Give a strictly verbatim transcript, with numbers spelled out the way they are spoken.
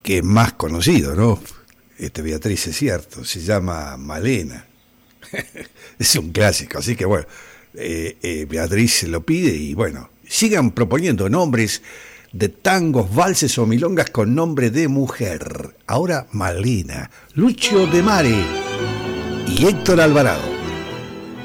que es más conocido, ¿no? Este Beatriz es cierto, se llama Malena. Es un clásico, así que bueno, eh, eh, Beatriz lo pide y bueno, sigan proponiendo nombres de tangos, valses o milongas con nombre de mujer. Ahora Malena, Lucio De Mare y Héctor Alvarado.